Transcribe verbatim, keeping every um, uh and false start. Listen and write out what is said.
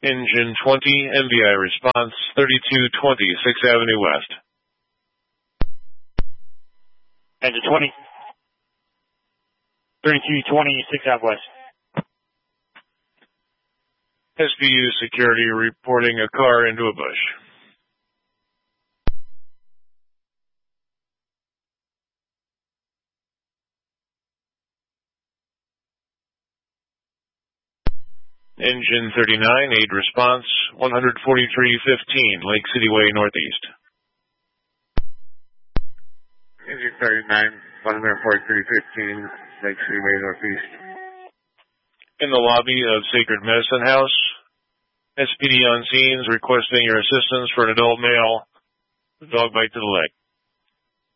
Engine twenty, M V I response, thirty-two twenty, sixth Avenue West. Engine twenty. thirty-two twenty, sixth Avenue West. S B U security reporting a car into a bush. Engine thirty-nine, aid response, one forty-three fifteen, Lake City Way Northeast. Engine thirty-nine, one forty-three fifteen, Lake City Way Northeast. In the lobby of Sacred Medicine House, S P D on scenes requesting your assistance for an adult male with dog bite to the leg.